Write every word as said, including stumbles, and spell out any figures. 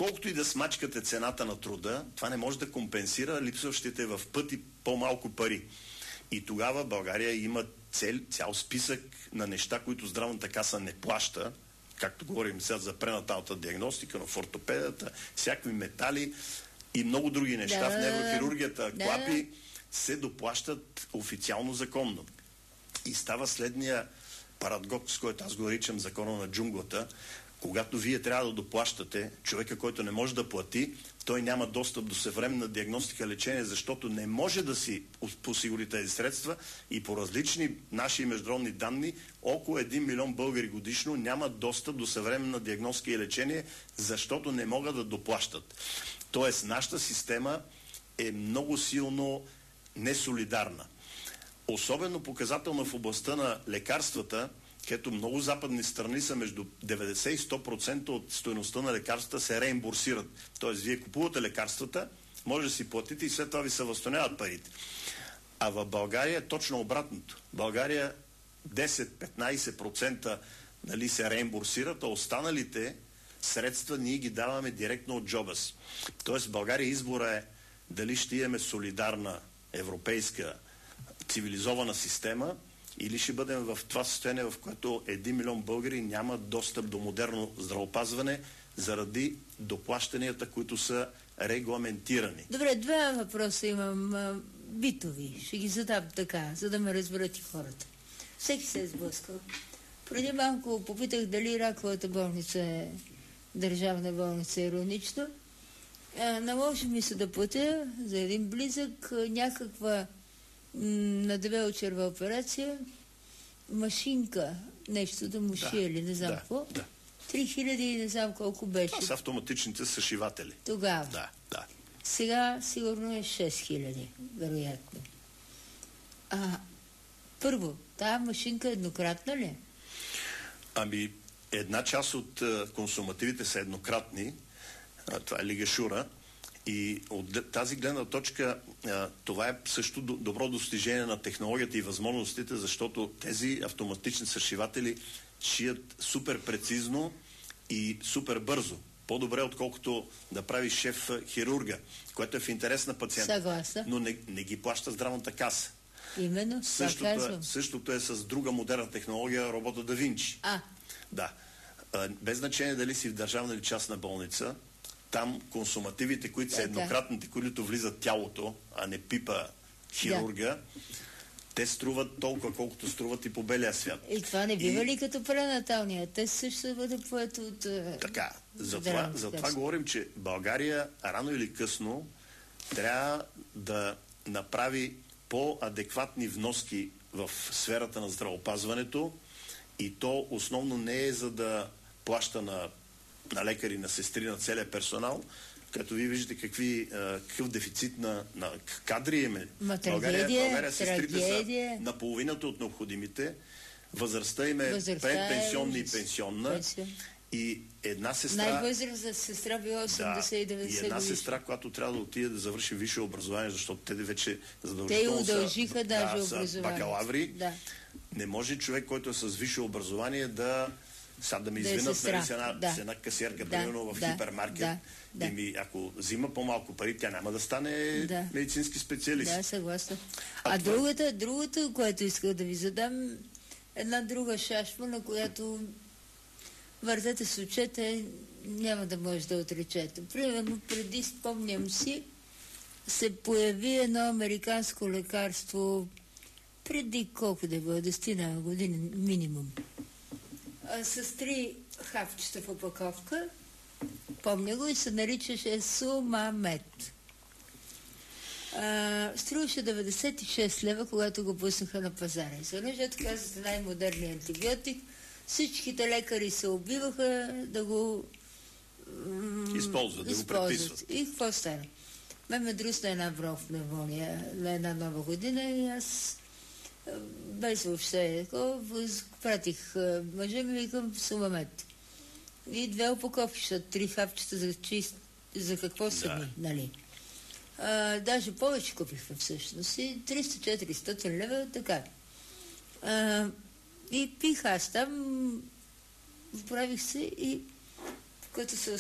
колкото и да смачкате цената на труда, това не може да компенсира липсващите в пъти по-малко пари. И тогава България има цел, цял списък на неща, които здравната каса не плаща, както говорим сега за пренаталната диагностика, на ортопедията, всякакви метали и много други неща да, в неврохирургията, да. клапи, се доплащат официално законно. И става следния парадокс, който аз го наричам закона на джунглата. Когато вие трябва да доплащате, човека, който не може да плати, той няма достъп до съвременна диагностика, лечение, защото не може да си осигури тези средства и по различни наши международни данни, около един милион българи годишно нямат достъп до съвременна диагностика и лечение, защото не могат да доплащат. Тоест, нашата система е много силно несолидарна. Особено показателно в областта на лекарствата, където много западни страни са между деветдесет и сто процента от стойността на лекарствата се реимбурсират. Тоест, вие купувате лекарствата, може да си платите и след това ви се възстановяват парите. А в България е точно обратното. В България десет до петнайсет процента нали, се реимбурсират, а останалите средства ние ги даваме директно от джоба си. Тоест, в България избора е дали ще имаме солидарна европейска цивилизована система, или ще бъдем в това състояние, в което един милион българи няма достъп до модерно здравеопазване заради доплащанията, които са регламентирани. Добре, два въпроса имам а, битови. Ще ги задам така, за да ме разберат и хората. Всеки се е сблъскал. Преди малко попитах дали раковата болница е държавна болница, иронично. А, наложи ми се да платя за един близък някаква на две-очерва операция, машинка, нещо да му шие или не знам да, какво. Да. Три хиляди и не знам колко беше. Това са автоматичните съшиватели. Тогава. Да, да. Сега сигурно е шест хиляди, вероятно. А, първо, тази машинка еднократна ли? Ами, една част от uh, консумативите са еднократни. Uh, това е лигашура. И от тази гледна точка а, това е също добро достижение на технологията и възможностите, защото тези автоматични съшиватели шият супер прецизно и супер бързо. По-добре, отколкото да прави шеф хирурга, което е в интерес на пациента. Съгласна. Но не, не ги плаща здравната каса. Именно, същото е, същото е с друга модерна технология, робота Да Винчи. А. Да. А, без значение дали си в държавна или частна болница, там консумативите, които са да, еднократните, които влизат тялото, а не пипа хирурга, да. Те струват толкова, колкото струват и по белия свят. И това не бива и... ли като пренаталния? Те също да бъде поет от... Така, затова, затова говорим, че България рано или късно трябва да направи по-адекватни вноски в сферата на здравеопазването и то основно не е за да плаща на на лекари, на сестри, на целия персонал, като вие виждате какви, какъв дефицит на, на кадри име. България, България сестрите са наполовината от необходимите. Възрастта им е предпенсионна и пенсионна. Пенсион. И една сестра... Най-възрастна сестра била осемдесет и деветдесет да, и една годишна. Сестра, която трябва да отиде да завърши висше образование, защото те вече задължително те удължиха са, даже да, образование. Бакалаври. Да. Не може човек, който е с висше образование да сега да ме да извинат нали, с, една, да. с една касиерка, да. примерно в да. хипермаркет. Да. Да. И ми, ако взима по-малко пари, тя няма да стане да. медицински специалист. Да, съгласна. А, а това... другата, другата, което исках да ви задам, една друга шашма, на която въртете с очете, няма да може да отречете. Примерно, преди, спомням си, се появи едно американско лекарство преди колко да бъде, десет години минимум. А, с три хапчета в опаковка, помня го, и се наричаше Сумамет. А, струваше деветдесет и шест лева, когато го пуснаха на пазара. И защото казвате най-модерният антибиотик, всичките лекари се убиваха да го м- използват, да го предписват. И какво стана? Ме ме друсна една бронхопневмония на една нова година и аз без въобще пратих мъжа ми, викам Сумамет. И две опаковки, защото три хапчета за чист, за какво са да. ми, нали? А, даже повече купих всъщност и триста-четиристотин лева, така. А, и пих аз там, вправих се и като се